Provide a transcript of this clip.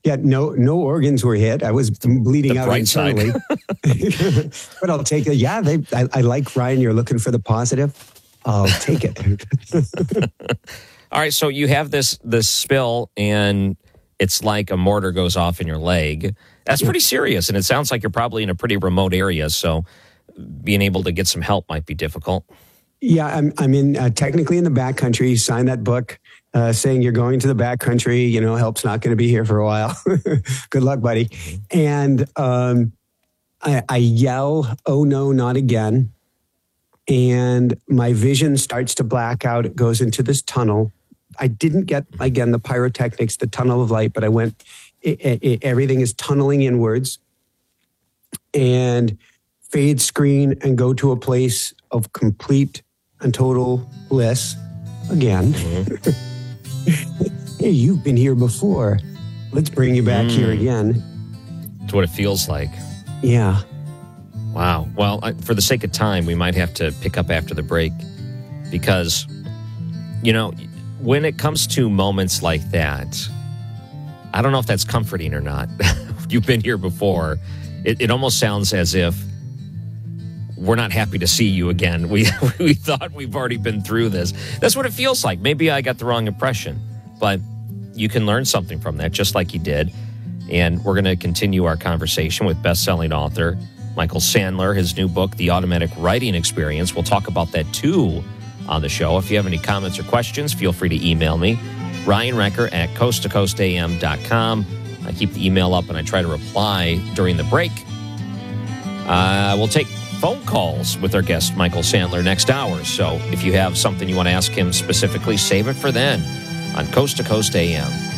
Yeah, no organs were hit. I was bleeding out internally. But I'll take it. Yeah, I like, Ryan, you're looking for the positive. I'll take it. All right, so you have this spill, and it's like a mortar goes off in your leg. That's pretty serious, and it sounds like you're probably in a pretty remote area, so being able to get some help might be difficult. Yeah, I'm in technically in the backcountry. Signed that book saying you're going to the backcountry. Help's not going to be here for a while. Good luck, buddy. And I yell, "Oh no, not again!" And my vision starts to black out. It goes into this tunnel. I didn't get, again, the pyrotechnics, the tunnel of light, but I went. Everything is tunneling inwards, and fade screen and go to a place of complete and total bliss again. Hey, you've been here before. Let's bring you back here again. It's what it feels like. Yeah. Wow. Well, for the sake of time, we might have to pick up after the break because, when it comes to moments like that, I don't know if that's comforting or not. You've been here before. It almost sounds as if we're not happy to see you again. We thought we've already been through this. That's what it feels like. Maybe I got the wrong impression, but you can learn something from that, just like you did. And we're going to continue our conversation with best-selling author Michael Sandler, his new book, The Automatic Writing Experience. We'll talk about that, too, on the show. If you have any comments or questions, feel free to email me, Ryan Recker at coasttocoastam.com. I keep the email up, and I try to reply during the break. We'll take phone calls with our guest, Michael Sandler, next hour. So if you have something you want to ask him specifically, save it for then on Coast to Coast AM.